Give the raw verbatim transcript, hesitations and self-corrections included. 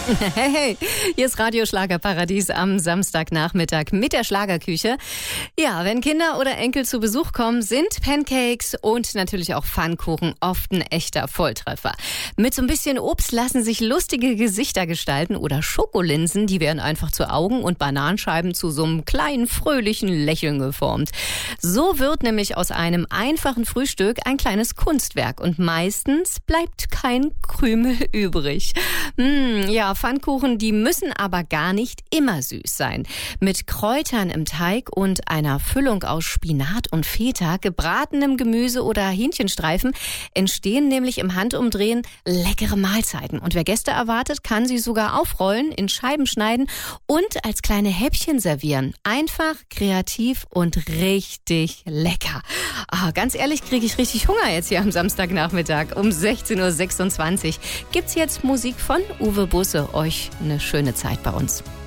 Hey, hey, hier ist Radio Schlagerparadies am Samstagnachmittag mit der Schlagerküche. Ja, wenn Kinder oder Enkel zu Besuch kommen, sind Pancakes und natürlich auch Pfannkuchen oft ein echter Volltreffer. Mit so ein bisschen Obst lassen sich lustige Gesichter gestalten oder Schokolinsen, die werden einfach zu Augen und Bananenscheiben zu so einem kleinen, fröhlichen Lächeln geformt. So wird nämlich aus einem einfachen Frühstück ein kleines Kunstwerk und meistens bleibt kein Krümel übrig. Hm, ja, Pfannkuchen, die müssen aber gar nicht immer süß sein. Mit Kräutern im Teig und einer Füllung aus Spinat und Feta, gebratenem Gemüse oder Hähnchenstreifen entstehen nämlich im Handumdrehen leckere Mahlzeiten. Und wer Gäste erwartet, kann sie sogar aufrollen, in Scheiben schneiden und als kleine Häppchen servieren. Einfach, kreativ und richtig lecker. Ah, ganz ehrlich, kriege ich richtig Hunger jetzt hier am Samstagnachmittag. Um sechzehn Uhr sechsundzwanzig gibt's jetzt Musik von Uwe Busse. Euch eine schöne Zeit bei uns.